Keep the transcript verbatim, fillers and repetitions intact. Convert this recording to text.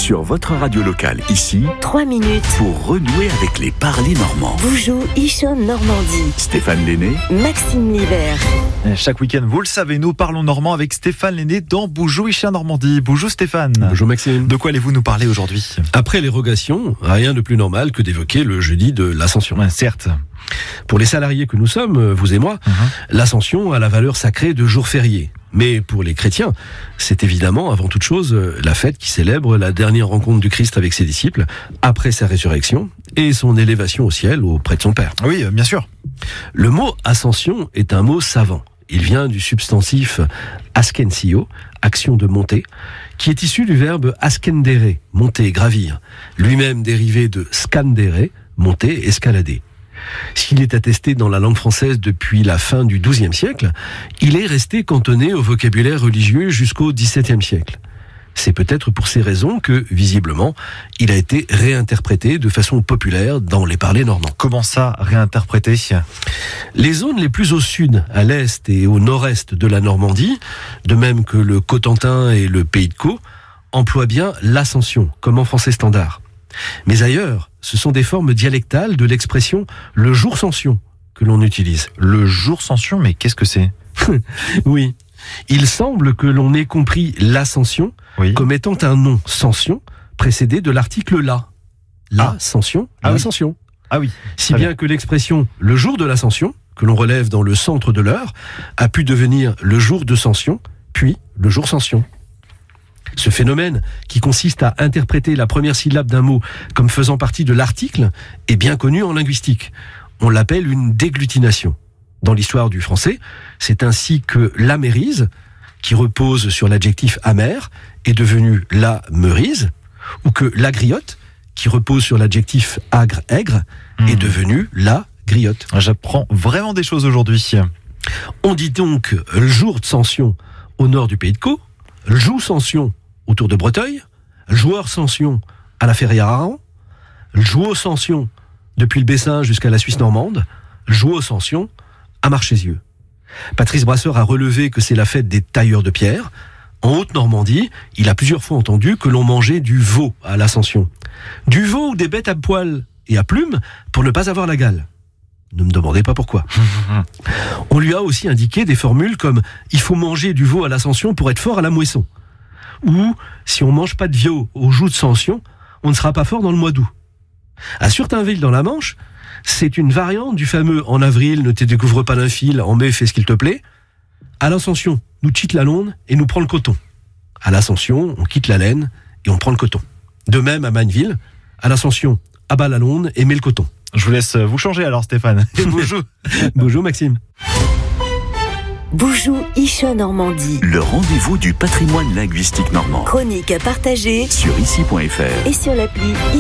Sur votre radio locale, ici, trois minutes pour renouer avec les parlers normands. Bougeot, Ichon, Normandie. Stéphane Lenné, Maxime Libert. Chaque week-end, vous le savez, nous parlons normand avec Stéphane Lenné dans Bougeot, Ichon, Normandie. Bonjour Stéphane. Bonjour Maxime. De quoi allez-vous nous parler aujourd'hui ? Après l'érogation, rien de plus normal que d'évoquer le jeudi de l'Ascension. Ouais, certes. Pour les salariés que nous sommes, vous et moi, uh-huh. l'Ascension a la valeur sacrée de jour férié. Mais pour les chrétiens, c'est évidemment avant toute chose la fête qui célèbre la dernière rencontre du Christ avec ses disciples après sa résurrection et son élévation au ciel auprès de son Père. Oui, bien sûr. Le mot ascension est un mot savant. Il vient du substantif askensio, action de monter, qui est issu du verbe askendere, monter, gravir, lui-même dérivé de scandere, monter, escalader. S'il est attesté dans la langue française depuis la fin du douzième siècle, il est resté cantonné au vocabulaire religieux jusqu'au dix-septième siècle. C'est peut-être pour ces raisons que, visiblement, il a été réinterprété de façon populaire dans les parlers normands. Comment ça, réinterprété ? Les zones les plus au sud, à l'est et au nord-est de la Normandie, de même que le Cotentin et le Pays de Caux, emploient bien l'ascension comme en français standard. Mais ailleurs, ce sont des formes dialectales de l'expression « le jour sanction » que l'on utilise. Le jour sanction, mais qu'est-ce que c'est ? Oui, il semble que l'on ait compris l'ascension oui. comme étant un nom sanction précédé de l'article la. L'ascension, ah. l'ascension. Ah oui. Si bien, bien que l'expression « le jour de l'ascension » que l'on relève dans le centre de l'heure a pu devenir le jour de sanction, puis le jour sanction. Ce phénomène, qui consiste à interpréter la première syllabe d'un mot comme faisant partie de l'article, est bien connu en linguistique. On l'appelle une déglutination. Dans l'histoire du français, c'est ainsi que la mérise, qui repose sur l'adjectif amer, est devenue la meurise, ou que la griotte, qui repose sur l'adjectif agre, aigre, mmh. est devenue la griotte. J'apprends vraiment des choses aujourd'hui. On dit donc le jour de sanction au nord du Pays de Caux, le jour sanction autour de Breteuil, joueur sanction à la Ferrière-Aran, joueur sanction depuis le Bessin jusqu'à la Suisse normande, joueur sanction à Marchésieux. Patrice Brasseur a relevé que c'est la fête des tailleurs de pierre. En Haute-Normandie, il a plusieurs fois entendu que l'on mangeait du veau à l'Ascension. Du veau ou des bêtes à poils et à plumes pour ne pas avoir la gale. Ne me demandez pas pourquoi. On lui a aussi indiqué des formules comme « il faut manger du veau à l'Ascension pour être fort à la moisson » ou « si on mange pas de veau au jour de Sanction, on ne sera pas fort dans le mois d'août ». À Surtainville dans la Manche, c'est une variante du fameux « en avril, ne te découvre pas d'un fil, en mai, fais ce qu'il te plaît ». À l'Ascension, nous quitte la laine et nous prend le coton. À l'Ascension, on quitte la laine et on prend le coton. De même à Magneville, à l'Ascension, abat la laine et met le coton. Je vous laisse vous changer alors Stéphane. Et bonjour. Bonjour Maxime. Bougeot, Ichon, Normandie. Le rendez-vous du patrimoine linguistique normand. Chronique à partager sur ici point f r et sur l'appli